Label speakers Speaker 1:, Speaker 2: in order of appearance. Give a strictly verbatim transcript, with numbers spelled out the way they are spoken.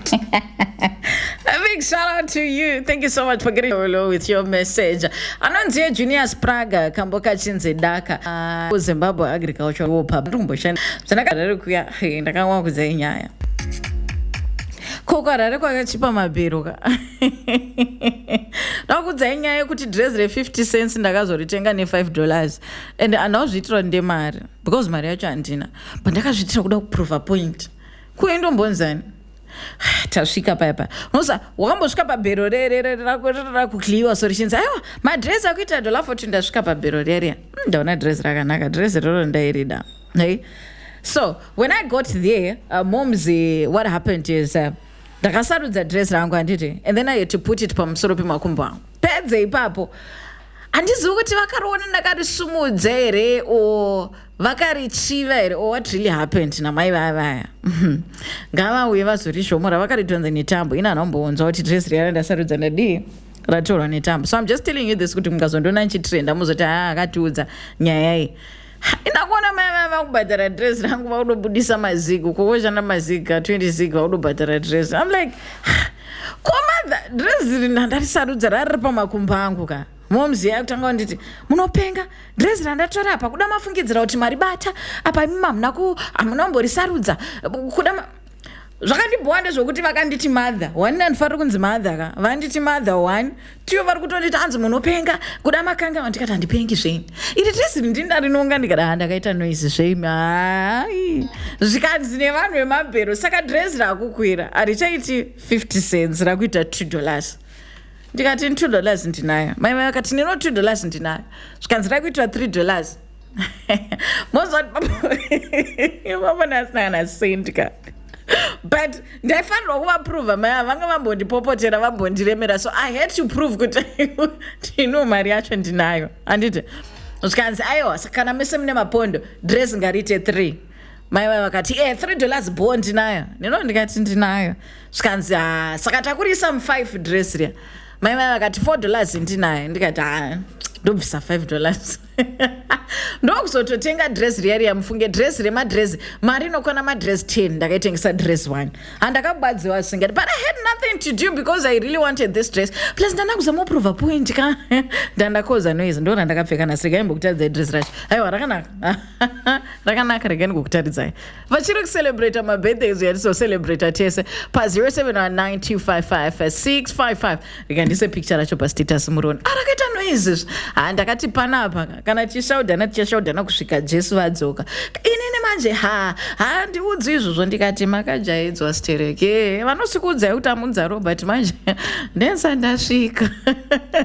Speaker 1: A big shout out to you. Thank you so much for getting hello with your message. Anonzi Junior Spraga Kamboka Chinze Daka uh, Zimbabwe Agricultural Wopa Ndumboshan. Sanaka kuya ndakawa kuzenyaya. Koko rari kwakachipa mabhero ka. Ndakudzenyaya kuti dress re fifty cents ndakazoritenga ne five dollars and andazviitira ndemari because mari yacho handina. But ndakazviitira kuda kuprove a point. Kuendombonzani. Tasvika papa unoza wakambosvika pabhero rere rakukliwa solutions aiwa madress akuita dollar forty ndasvika pabhero rere ndaona dress rakanaka dress roro ndairida hey so when I got there uh, mom's uh, what happened is uh, ndakasarudza dress rangu anditi and then I had to put it pamusoro pemakumbo angu pedze ipapo handizivi kuti vakariona ndakarisumudza here o vakarichiva here or what really happened namai vaya vaya ngavauye vazorizvomora vakaritonza netambo ina hanomboonzwa kuti dress riya randasarudza ndadii ratorwa netambo. So I'm just telling you this kuti mukazondoona nchitrenda muzoti haa akatiudza nyaya iyi inakuona mai vaya vakubhadhara dress rangu vaudobudisa mazigu kokoshanda maziga twenty zig vaudobhadhara dress. I'm like koma dress iri ndandarisarudza rari pamakumbo angu ka momzi yakutanga nditi munopenga dress randatora apa kuda mafungidzira kuti mari bata apa imima muna ku amunomborisarudza kuda zvakandibhowanda zvokuti vakanditi mother one ndandifari kunzi mother ka vanditi mother one tiyo vari kutonditi hanzi munopenga kuda makanga ndikati handipengi zveni iri dress ndindarinonga ndikada ndakaita noise zvemi hai zvikanzi nevanhu vemabhero saka dress rakukwira harichaiti fifty cents rakuita two dollars ndikati two dollars ndinayo mai mai vakati nino two dollars ndinayo zvikanzi rakuitwa three dollars mozoti papa ndasina kana cent ka but ndaifanirwa kuvaprova mai vanga vambondipopotera vambondiremera so I had to prove kuti ndino mari yacho ndinayo handiti zvikanzi aiwa saka kana mese mune mapondo dress ngariite three mai vai vakati eh three dollars bo ndinayo nino ndikati ndinayo zvikanzi ha saka takurisa mu five dress riya mai vai vakati four dollars ndinayo ndikati ha ndobvisa five dollars ndokuzototenga dress riya riya mufunge dress remadress mari inokwana madress ten ndakaitengesa dress one handakabadziwa singati but I had nothing to do because I really wanted this dress plus ndanda kuzamoprova point ka ndandakoza noise ndona ndakapfeka nasirika imbokutaridza dress racho aiwa rakanaka rakanaka regani kukutaridzai vachiri kucelebrate mabirthdays yatisocelebrate tese pa zero seven one nine two five five six five five rikandise picture racho pastatus muroni arakaita noises ha ndakati panapa kana chishaudhana tichashaudhana kusvika jesu vadzoka inini manje ha ha ndiudzi izvozvo ndikati makajaidzwa stereke vanosikuudzai kuti amunza Robert manje ndenza ndasvika